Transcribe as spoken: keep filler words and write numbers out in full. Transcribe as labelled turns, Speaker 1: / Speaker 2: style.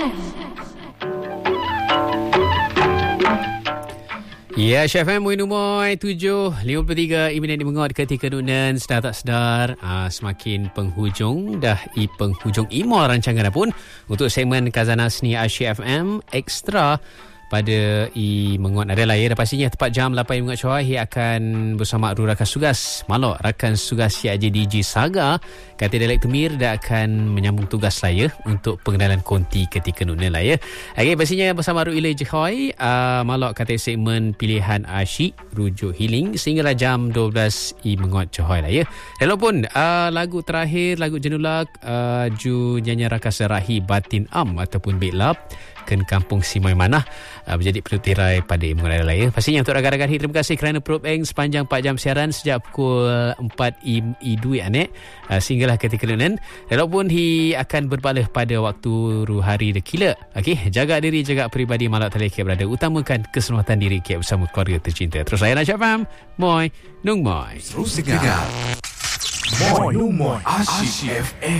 Speaker 1: Ya, Chef M, Muin Umoy, tujuh lima puluh tiga, iminit dimengot ketika nunan, sedar tak sedar, aa, semakin penghujung, dah i penghujung imo rancangan pun untuk segmen Khazanah Seni Asyik F M Extra pada i menguat adalah ya, dan pastinya tepat jam lapan menguat cuai ia akan bersama Ru Rakan Sugas Malok Rakan Sugas C I J D J Saga kata dialek Temir dah akan menyambung tugas saya untuk pengenalan konti ketika nuna lah ya. Okay, pastinya bersama Ru Ilai Jehoi uh, Malok kata segmen pilihan asyik rujuk healing sehinggalah jam dua belas i menguat cuai lah ya. Walaupun uh, lagu terakhir, lagu jenulak uh, Ju Nyanyi Rakasa Rahi Batin Am ataupun Betlap Ken Kampung Simai Manah uh, menjadi pelutirai pada mengenai raya. Pastinya untuk rakan-rakan hi, terima kasih kerana probe sepanjang empat jam siaran sejak pukul empat i dua anek uh, sehinggalah ketika lunan. Walaupun hi akan berbalik pada waktu ru hari dekila. Okey, jaga diri, jaga peribadi, malak tali ke berada, utamakan keselamatan diri ke bersama keluarga tercinta. Terus saya nak faham. Moi, nung moi.
Speaker 2: Terus dengar. Moi, nung moi. Asyik F M.